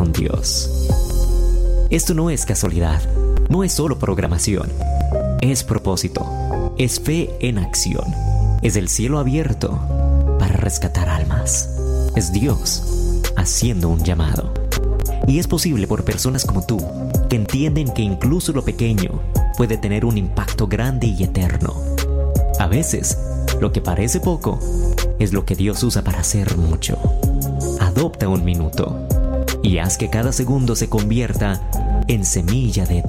con Dios. Esto no es casualidad, no es solo programación, es propósito, es fe en acción, es el cielo abierto para rescatar almas, es Dios haciendo un llamado. Y es posible por personas como tú, que entienden que incluso lo pequeño puede tener un impacto grande y eterno. A veces, lo que parece poco es lo que Dios usa para hacer mucho. Adopta un minuto y haz que cada segundo se convierta en semilla de eternidad.